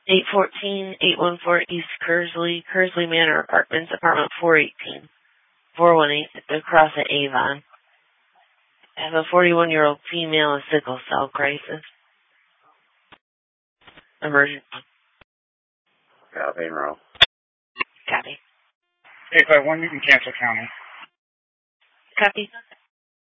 814 East Kersley Manor Apartments, apartment 418, 418, across at Avon. I have a 41-year-old female with sickle cell crisis. Emergency. Copy, enroll. Copy. 851 in Kansas County. Copy.